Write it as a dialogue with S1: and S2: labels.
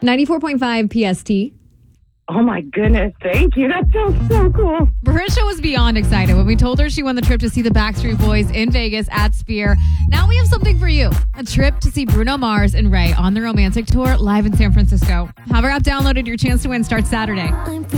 S1: 94.5 PST.
S2: Oh, my goodness. Thank you. That sounds so cool.
S3: Marisha was beyond excited when we told her she won the trip to see the Backstreet Boys in Vegas at Sphere. Now we have something for you. A trip to see Bruno Mars and Ray on the Romantic Tour live in San Francisco. Have our app downloaded. Your chance to win starts Saturday.